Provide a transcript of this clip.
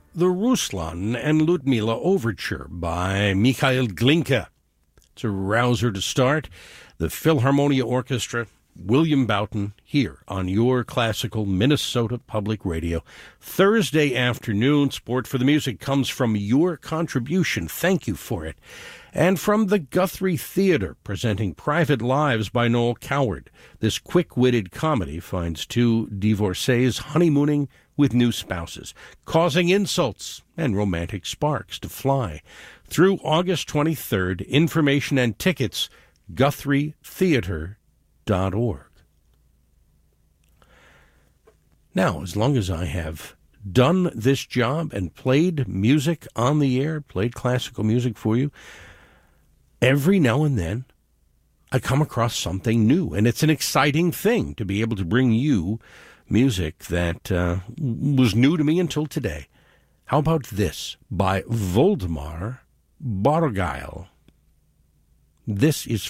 the Ruslan and Ludmila Overture by Mikhail Glinka. It's a rouser to start. The Philharmonia Orchestra, William Boughton, here on your classical Minnesota Public Radio. Thursday afternoon, Sport for the Music comes from your contribution. Thank you for it. And from the Guthrie Theater, presenting Private Lives by Noel Coward. This quick-witted comedy finds two divorcees honeymooning with new spouses, causing insults and romantic sparks to fly. Through August 23rd, information and tickets, GuthrieTheater.org. Now, as long as I have done this job and played music on the air, played classical music for you, every now and then I come across something new, and it's an exciting thing to be able to bring you music that was new to me until today. How about this by Voldemar Borgile? This is